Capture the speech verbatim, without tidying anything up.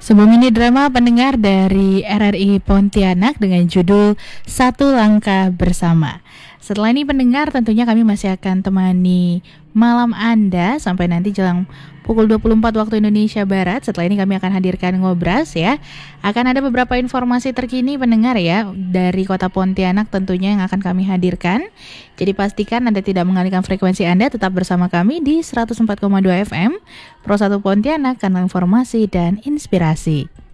Sebuah mini drama pendengar dari R R I Pontianak dengan judul Satu Langkah Bersama. Setelah ini pendengar, tentunya kami masih akan temani malam Anda sampai nanti jelang pukul dua puluh empat waktu Indonesia Barat. Setelah ini kami akan hadirkan Ngobras ya. Akan ada beberapa informasi terkini pendengar ya dari Kota Pontianak tentunya yang akan kami hadirkan. Jadi pastikan Anda tidak mengalihkan frekuensi Anda, tetap bersama kami di seratus empat koma dua F M Pro satu Pontianak, kanal informasi dan inspirasi.